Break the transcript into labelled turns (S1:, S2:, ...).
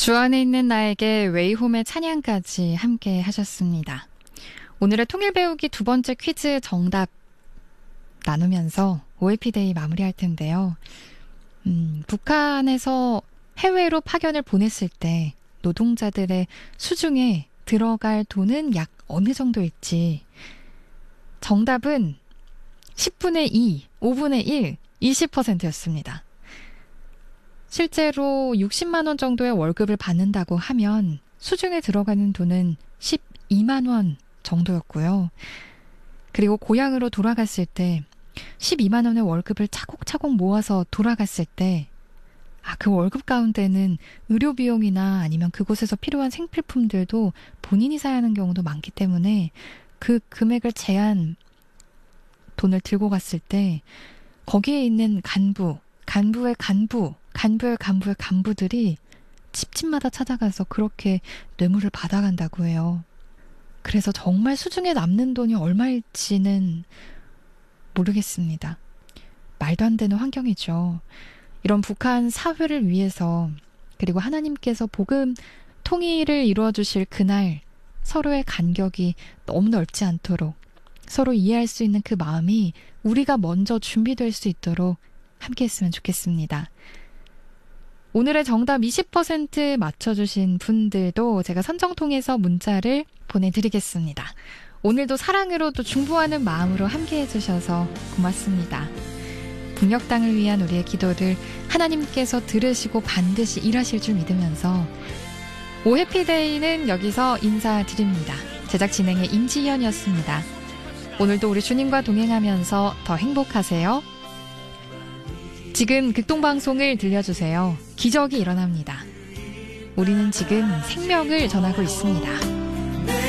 S1: 주 안에 있는 나에게 웨이홈의 찬양까지 함께 하셨습니다. 오늘의 통일 배우기 두 번째 퀴즈 정답 나누면서 OFD데이 마무리할 텐데요. 북한에서 해외로 파견을 보냈을 때 노동자들의 수중에 들어갈 돈은 약 어느 정도일지. 정답은 10분의 2, 5분의 1, 20%였습니다. 실제로 60만 원 정도의 월급을 받는다고 하면 수중에 들어가는 돈은 12만 원 정도였고요. 그리고 고향으로 돌아갔을 때 12만 원의 월급을 차곡차곡 모아서 돌아갔을 때 그 월급 가운데는 의료 비용이나 아니면 그곳에서 필요한 생필품들도 본인이 사야 하는 경우도 많기 때문에 그 금액을 제한 돈을 들고 갔을 때 거기에 있는 간부의 간부들이 집집마다 찾아가서 그렇게 뇌물을 받아간다고 해요. 그래서 정말 수중에 남는 돈이 얼마일지는 모르겠습니다. 말도 안 되는 환경이죠. 이런 북한 사회를 위해서, 그리고 하나님께서 복음 통일을 이루어주실 그날 서로의 간격이 너무 넓지 않도록 서로 이해할 수 있는 그 마음이 우리가 먼저 준비될 수 있도록 함께 했으면 좋겠습니다. 오늘의 정답 20% 맞춰주신 분들도 제가 선정 통해서 문자를 보내드리겠습니다. 오늘도 사랑으로도 중보하는 마음으로 함께 해주셔서 고맙습니다. 북녘 땅을 위한 우리의 기도를 하나님께서 들으시고 반드시 일하실 줄 믿으면서 오해피데이는 여기서 인사드립니다. 제작 진행의 임지현이었습니다. 오늘도 우리 주님과 동행하면서 더 행복하세요. 지금 극동방송을 들려주세요. 기적이 일어납니다. 우리는 지금 생명을 전하고 있습니다.